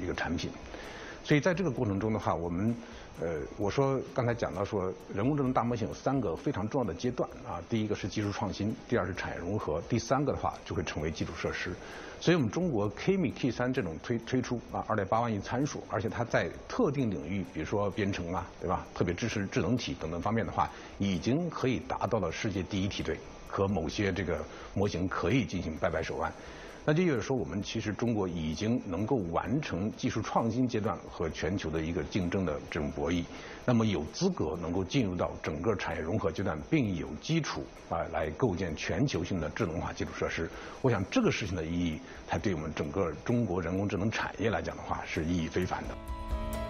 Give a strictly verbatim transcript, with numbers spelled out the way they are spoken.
个产品。所以在这个过程中的话，我们呃，我说刚才讲到说，人工智能大模型有三个非常重要的阶段啊，第一个是技术创新，第二是产业融合，第三个的话就会成为基础设施。所以我们中国 K 米 K 三这种推推出啊，二点八万亿参数，而且它在特定领域，比如说编程啊，对吧？特别支持智能体等等方面的话，已经可以达到了世界第一梯队，和某些这个模型可以进行掰掰手腕。那这就是说，我们其实中国已经能够完成技术创新阶段和全球的一个竞争的这种博弈，那么有资格能够进入到整个产业融合阶段，并有基础啊来构建全球性的智能化基础设施。我想这个事情的意义，它对我们整个中国人工智能产业来讲的话，是意义非凡的。